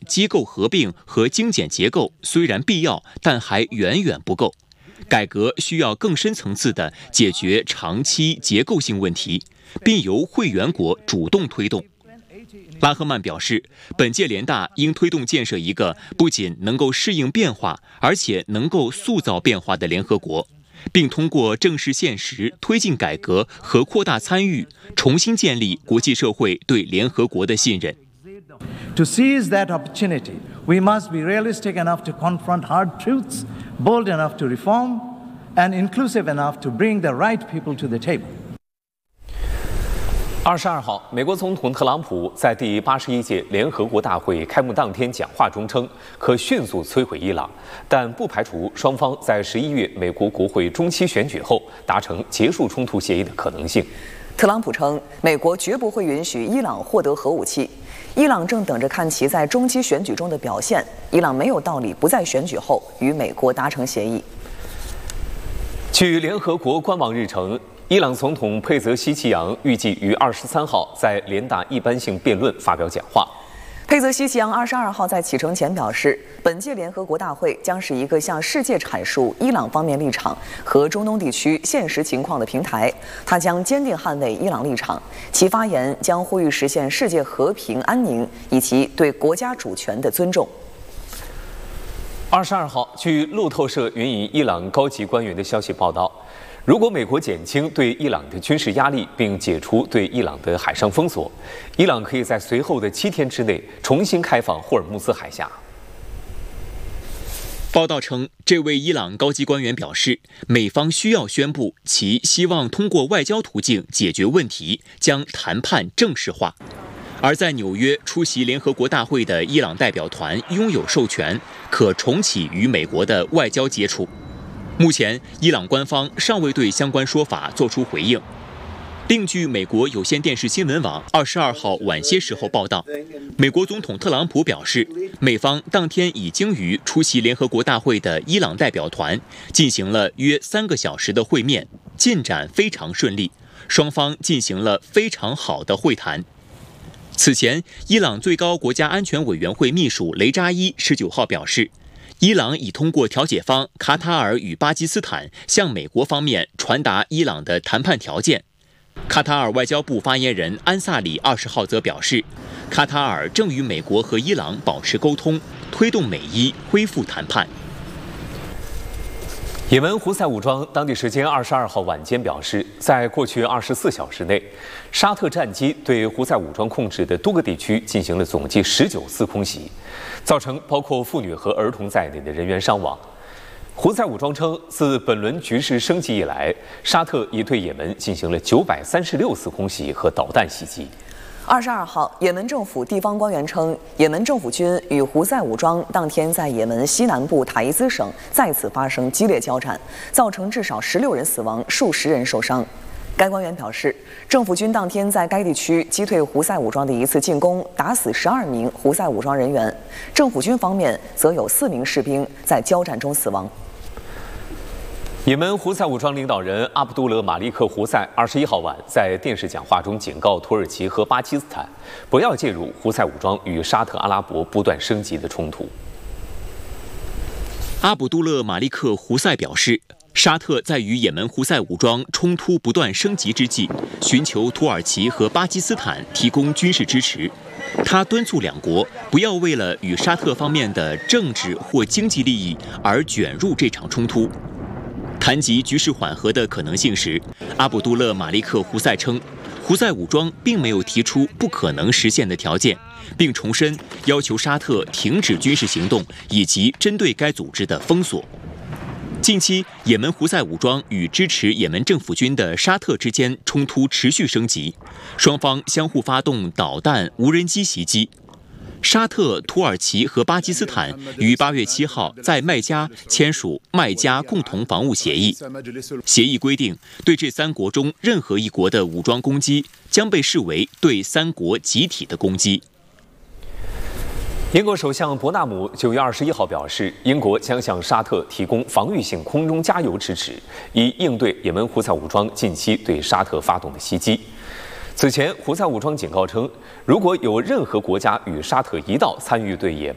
机构合并和精简结构虽然必要，但还远远不够。改革需要更深层次地解决长期结构性问题，并由会员国主动推动。拉赫曼表示，本届联大应推动建设一个不仅能够适应变化，而且能够塑造变化的联合国，并通过正视现实、推进改革和扩大参与，重新建立国际社会对联合国的信任。 To seize that opportunity, we must be realistic enough to confront hard truths, bold enough to reform, and inclusive enough to bring the right people to the table. 22号，美国总统特朗普在第81届联合国大会开幕当天讲话中称，可迅速摧毁伊朗，但不排除双方在11月美国国会中期选举后达成结束冲突协议的可能性。 特朗普称，美国绝不会允许伊朗获得核武器。伊朗正等着看其在中期选举中的表现。伊朗没有道理不在选举后与美国达成协议。 据联合国官网日程，伊朗总统佩泽希奇扬预计于23号在联大一般性辩论发表讲话。 佩泽希奇扬22号在启程前表示，本届联合国大会将是一个向世界阐述伊朗方面立场和中东地区现实情况的平台。他将坚定捍卫伊朗立场，其发言将呼吁实现世界和平安宁以及对国家主权的尊重。 22号，据路透社援引伊朗高级官员的消息报道，如果美国减轻对伊朗的军事压力，并解除对伊朗的海上封锁，伊朗可以在随后的7天之内重新开放霍尔木兹海峡。 报道称，这位伊朗高级官员表示，美方需要宣布其希望通过外交途径解决问题，将谈判正式化。而在纽约出席联合国大会的伊朗代表团拥有授权，可重启与美国的外交接触。目前，伊朗官方尚未对相关说法作出回应。另据美国有线电视新闻网22号晚些时候报道，美国总统特朗普表示，美方当天已经与出席联合国大会的伊朗代表团进行了约3个小时的会面，进展非常顺利，双方进行了非常好的会谈。此前，伊朗最高国家安全委员会秘书雷扎伊19号表示，伊朗已通过调解方卡塔尔与巴基斯坦向美国方面传达伊朗的谈判条件。卡塔尔外交部发言人安萨里20号则表示，卡塔尔正与美国和伊朗保持沟通，推动美伊恢复谈判。 也门胡塞武装当地时间22号晚间表示，在过去24小时内，沙特战机对胡塞武装控制的多个地区进行了总计19次空袭，造成包括妇女和儿童在内的人员伤亡。胡塞武装称，自本轮局势升级以来，沙特已对也门进行了936次空袭和导弹袭击。 22号，也门政府地方官员称，也门政府军与胡塞武装当天在也门西南部塔伊兹省再次发生激烈交战，造成至少16人死亡，数十人受伤。该官员表示，政府军当天在该地区击退胡塞武装的一次进攻，打死12名胡塞武装人员。政府军方面则有4名士兵在交战中死亡。 也门胡塞武装领导人阿卜杜勒·马利克·胡塞21号晚在电视讲话中警告土耳其和巴基斯坦，不要介入胡塞武装与沙特阿拉伯不断升级的冲突。 阿卜杜勒·马利克·胡塞表示，沙特在与也门胡塞武装冲突不断升级之际，寻求土耳其和巴基斯坦提供军事支持。他敦促两国不要为了与沙特方面的政治或经济利益而卷入这场冲突。谈及局势缓和的可能性时，阿卜杜勒·马利克·胡塞称，胡塞武装并没有提出不可能实现的条件，并重申要求沙特停止军事行动以及针对该组织的封锁。近期，也门胡塞武装与支持也门政府军的沙特之间冲突持续升级，双方相互发动导弹、无人机袭击。沙特、土耳其和巴基斯坦于8月7号在麦加签署麦加共同防务协议。协议规定，对这3国中任何一国的武装攻击将被视为对3国集体的攻击。 英国首相伯纳姆9月21号表示，英国将向沙特提供防御性空中加油支持，以应对也门胡塞武装近期对沙特发动的袭击。此前，胡塞武装警告称，如果有任何国家与沙特一道参与对也